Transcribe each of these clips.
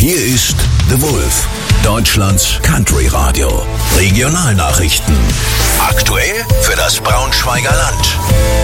Hier ist The Wolf, Deutschlands Country Radio. Regionalnachrichten. Aktuell für das Braunschweiger Land.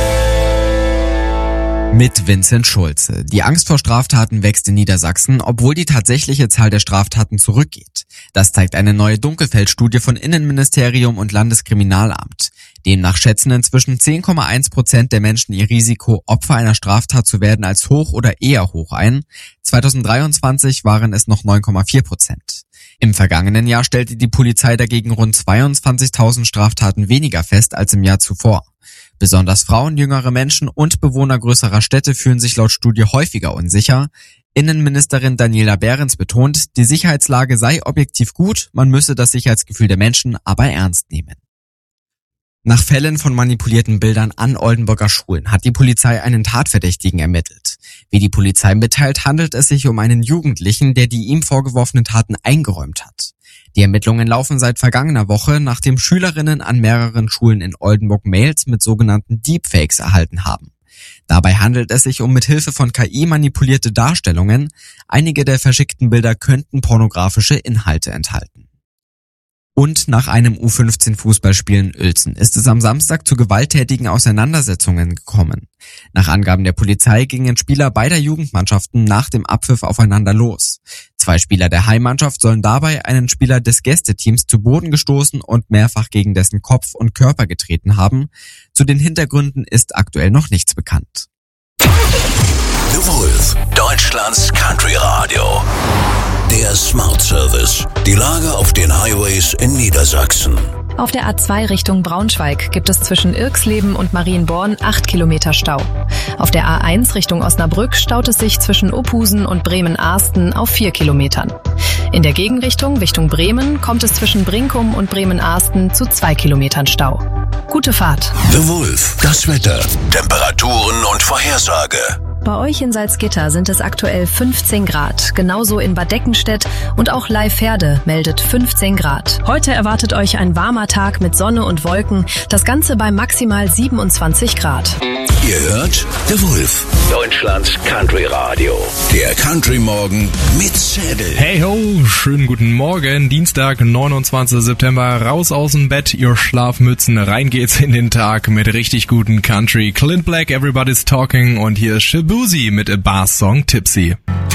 Mit Vincent Schulze. Die Angst vor Straftaten wächst in Niedersachsen, obwohl die tatsächliche Zahl der Straftaten zurückgeht. Das zeigt eine neue Dunkelfeldstudie von Innenministerium und Landeskriminalamt. Demnach schätzen inzwischen 10,1% der Menschen ihr Risiko, Opfer einer Straftat zu werden, als hoch oder eher hoch ein. 2023 waren es noch 9,4%. Im vergangenen Jahr stellte die Polizei dagegen rund 22.000 Straftaten weniger fest als im Jahr zuvor. Besonders Frauen, jüngere Menschen und Bewohner größerer Städte fühlen sich laut Studie häufiger unsicher. Innenministerin Daniela Behrens betont, die Sicherheitslage sei objektiv gut, man müsse das Sicherheitsgefühl der Menschen aber ernst nehmen. Nach Fällen von manipulierten Bildern an Oldenburger Schulen hat die Polizei einen Tatverdächtigen ermittelt. Wie die Polizei mitteilt, handelt es sich um einen Jugendlichen, der die ihm vorgeworfenen Taten eingeräumt hat. Die Ermittlungen laufen seit vergangener Woche, nachdem Schülerinnen an mehreren Schulen in Oldenburg Mails mit sogenannten Deepfakes erhalten haben. Dabei handelt es sich um mit Hilfe von KI manipulierte Darstellungen. Einige der verschickten Bilder könnten pornografische Inhalte enthalten. Und nach einem U15-Fußballspiel in Uelzen ist es am Samstag zu gewalttätigen Auseinandersetzungen gekommen. Nach Angaben der Polizei gingen Spieler beider Jugendmannschaften nach dem Abpfiff aufeinander los. 2 Spieler der Heimmannschaft sollen dabei einen Spieler des Gästeteams zu Boden gestoßen und mehrfach gegen dessen Kopf und Körper getreten haben. Zu den Hintergründen ist aktuell noch nichts bekannt. The Wolf, Deutschlands Country Radio. Der Smart Service. Die Lage auf den Highways in Niedersachsen. Auf der A2 Richtung Braunschweig gibt es zwischen Irxleben und Marienborn 8 Kilometer Stau. Auf der A1 Richtung Osnabrück staut es sich zwischen Opusen und Bremen-Arsten auf 4 Kilometern. In der Gegenrichtung Richtung Bremen kommt es zwischen Brinkum und Bremen-Arsten zu 2 Kilometern Stau. Gute Fahrt. The Wolf, das Wetter, Temperaturen und Vorhersage. Bei euch in Salzgitter sind es aktuell 15 Grad, genauso in Bad Deckenstedt und auch Leiferde meldet 15 Grad. Heute erwartet euch ein warmer Tag mit Sonne und Wolken, das Ganze bei maximal 27 Grad. Ihr hört The Wolf, Deutschlands Country Radio. Der Country Morgen mit Zedel. Hey ho, schönen guten Morgen. Dienstag, 29. September. Raus aus dem Bett, ihr Schlafmützen. Rein geht's in den Tag mit richtig guten Country. Clint Black, Everybody's Talking und hier ist Shabuzi mit A Bass Song Tipsy.